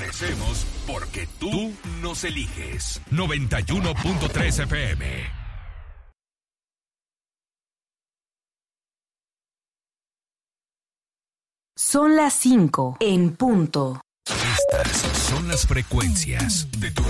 Crecemos porque tú nos eliges. 91.3 FM. Son las 5 en punto. Estas son las frecuencias de tu